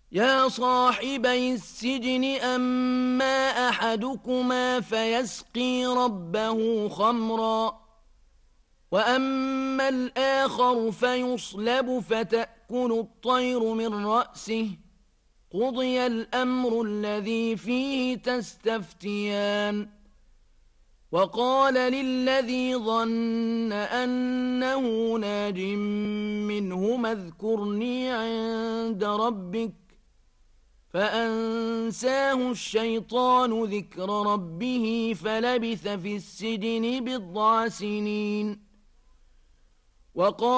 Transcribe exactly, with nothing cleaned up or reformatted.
يا صاحبي السجن أما أحدكما فيسقي ربه خمرا وأما الآخر فيصلب فتأكل الطير من رأسه قضي الأمر الذي فيه تستفتيان وقال للذي ظن أنه ناج منهما اذكرني عند ربك فأنساه الشيطان ذكر ربه فلبث في السجن بضع سنين وقال